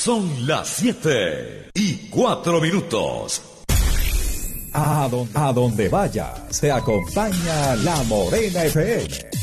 Son las 7:04. A donde vayas, te acompaña La Morena FM.